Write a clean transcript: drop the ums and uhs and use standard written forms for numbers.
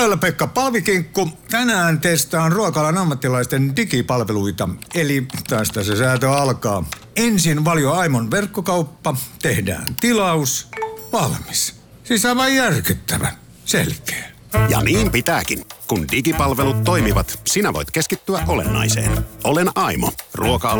täällä Pekka Palvikinkku. Tänään testaan ruoka-alan ammattilaisten digipalveluita. Eli tästä se säätö alkaa. Ensin Valio Aimon verkkokauppa. Tehdään tilaus. Valmis. Siis aivan järkyttävä. Selkeä. Ja niin pitääkin. Kun digipalvelut toimivat, sinä voit keskittyä olennaiseen. Olen Aimo. Ruoka-alan